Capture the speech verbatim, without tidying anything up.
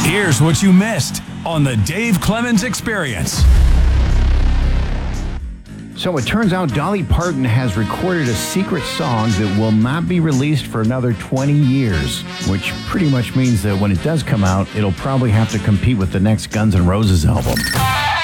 Here's what you missed on the Dave Clemens Experience. So it turns out Dolly Parton has recorded a secret song that will not be released for another twenty years, which pretty much means that when it does come out, it'll probably have to compete with the next Guns N' Roses album.